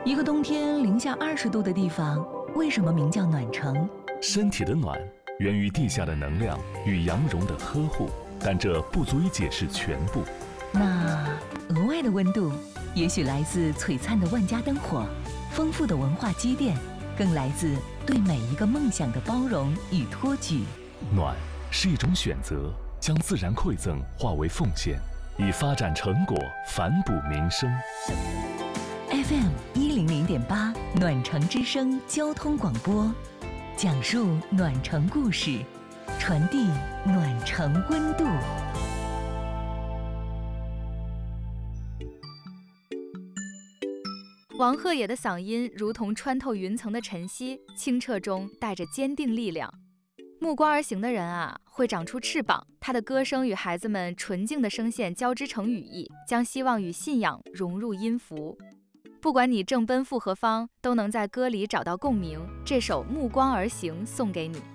一个冬天零下20度的地方，为什么名叫暖城？ 身体的暖源于地下的能量与羊绒的呵护，但这不足以解释全部。 那额外的温度，也许来自璀璨的万家灯火，丰富的文化积淀，更来自对每一个梦想的包容与托举。 暖是一种选择，将自然馈赠化为奉献，以发展成果反哺民生。 FM 100.8暖城之声交通广播，讲述暖城故事，传递暖城温度。 王鹤野的嗓音如同穿透云层的晨曦，清澈中带着坚定力量。目光而行的人啊，会长出翅膀。他的歌声与孩子们纯净的声线交织成羽翼，将希望与信仰融入音符。不管你正奔赴何方，都能在歌里找到共鸣。这首《目光而行》送给你。